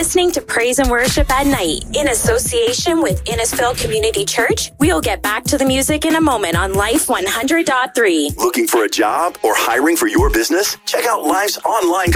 listening to Praise and Worship at Night in association with Innisfil Community Church. We'll get back to the music in a moment on Life 100.3. Looking for a job or hiring for your business? Check out Life's online